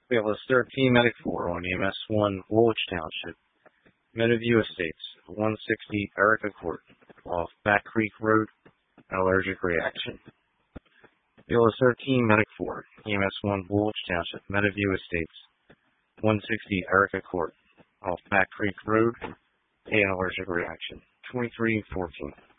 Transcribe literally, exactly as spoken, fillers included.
We have a thirteen Medic four on E M S one, Woolwich Township, Meadowview Estates, one sixty Erica Court, off Back Creek Road, allergic reaction. We have a thirteen Medic four, E M S one, Woolwich Township, Meadowview Estates, one sixty Erica Court, off Back Creek Road, an allergic reaction. twenty-three fourteen.